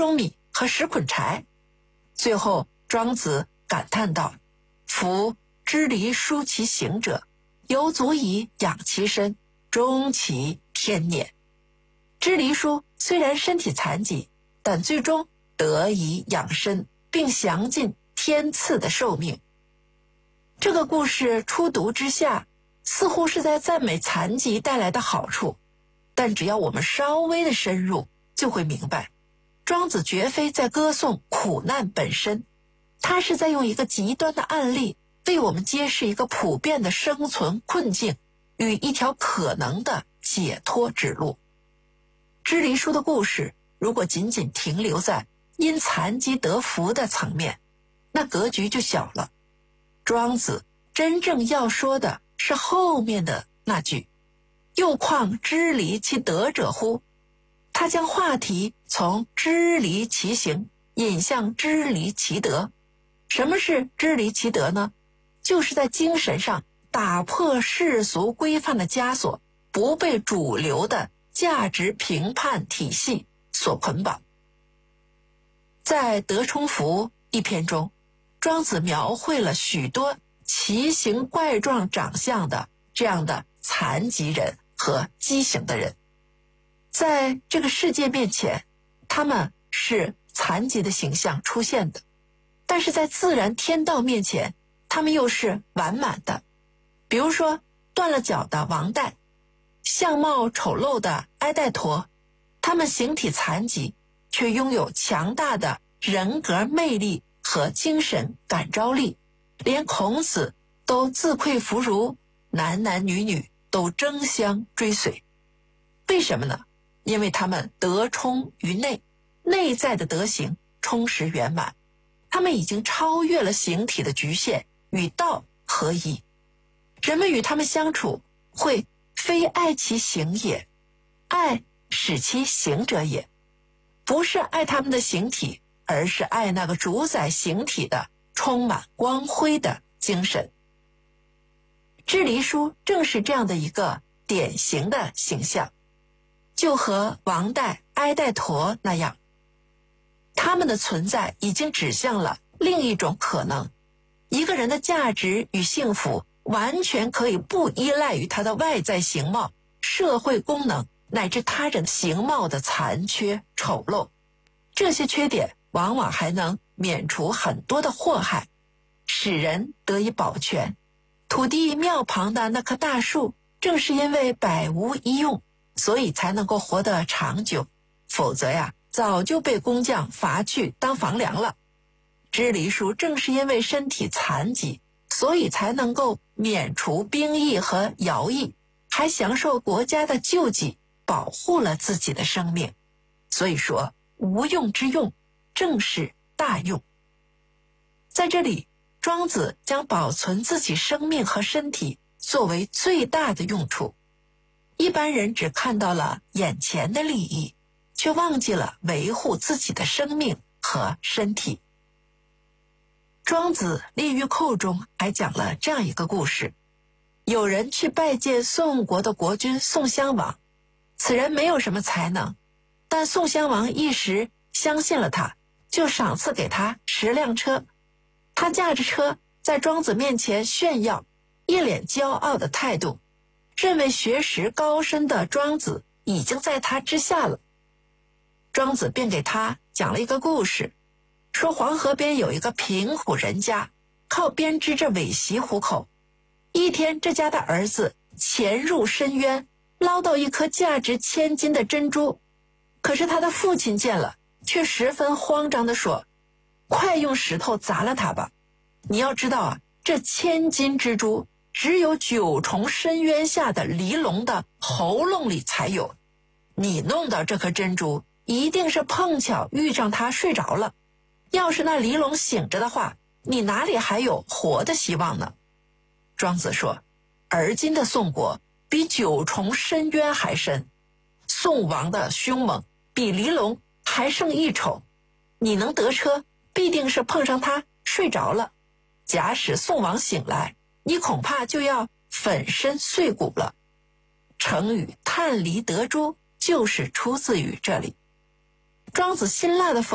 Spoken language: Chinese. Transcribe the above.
盅米和10捆柴。最后庄子感叹道：夫知离疏其行者，犹足以养其身，终其天年。知离疏虽然身体残疾，但最终得以养身，并享尽天赐的寿命。这个故事初读之下，似乎是在赞美残疾带来的好处，但只要我们稍微的深入，就会明白，庄子绝非在歌颂苦难本身，他是在用一个极端的案例为我们揭示一个普遍的生存困境与一条可能的解脱之路。知离疏的故事如果仅仅停留在因残疾得福的层面，那格局就小了。庄子真正要说的是后面的那句：又况知离其德者乎？他将话题从知离其行引向知离其德。什么是知离其德呢？就是在精神上打破世俗规范的枷锁，不被主流的价值评判体系所捆绑。在德充福一篇中，庄子描绘了许多奇形怪状长相的这样的残疾人和畸形的人。在这个世界面前，他们是残疾的形象出现的，但是在自然天道面前，他们又是完满的。比如说断了脚的王代，相貌丑陋的埃代陀，他们形体残疾，却拥有强大的人格魅力和精神感召力，连孔子都自愧弗如，男男女女都争相追随。为什么呢？因为他们德充于内，内在的德行充实圆满，他们已经超越了形体的局限，与道合一。人们与他们相处，会非爱其行也，爱使其行者也。不是爱他们的形体，而是爱那个主宰形体的充满光辉的精神。知离疏正是这样的一个典型的形象，就和王代、埃代陀那样，他们的存在已经指向了另一种可能。一个人的价值与幸福完全可以不依赖于他的外在形貌、社会功能乃至他人形貌的残缺丑陋。这些缺点往往还能免除很多的祸害，使人得以保全。土地庙旁的那棵大树，正是因为百无一用，所以才能够活得长久，否则呀，早就被工匠伐去当房梁了。知离疏正是因为身体残疾，所以才能够免除兵役和徭役，还享受国家的救济，保护了自己的生命。所以说，无用之用正是大用。在这里，庄子将保存自己生命和身体作为最大的用处。一般人只看到了眼前的利益，却忘记了维护自己的生命和身体。庄子《列御寇》中还讲了这样一个故事：有人去拜见宋国的国君宋襄王，此人没有什么才能，但宋襄王一时相信了他，就赏赐给他10辆车。他驾着车在庄子面前炫耀，一脸骄傲的态度，认为学识高深的庄子已经在他之下了。庄子便给他讲了一个故事，说黄河边有一个贫苦人家，靠编织着苇席糊口。一天，这家的儿子潜入深渊，捞到一颗价值1000金的珍珠。可是他的父亲见了，却十分慌张地说：快用石头砸了它吧！你要知道啊，这1000金之珠只有9重深渊下的离龙的喉咙里才有。你弄到这颗珍珠，一定是碰巧遇上他睡着了。要是那离龙醒着的话，你哪里还有活的希望呢？庄子说，而今的宋国比9重深渊还深，宋王的凶猛比离龙还胜1筹。你能得车，必定是碰上他睡着了。假使宋王醒来，你恐怕就要粉身碎骨了。成语探离得珠就是出自于这里。庄子辛辣的